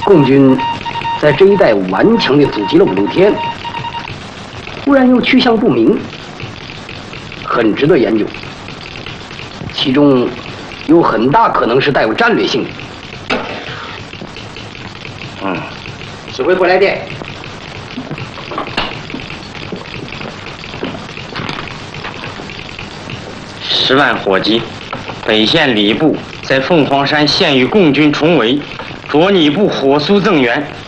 共军在这一带顽强地阻击了5、6天，忽然又去向不明，很值得研究。其中有很大可能是带有战略性的。指挥部来电。 10万火急，北线礼部在凤凰山现与共军重围，着你部火速增援，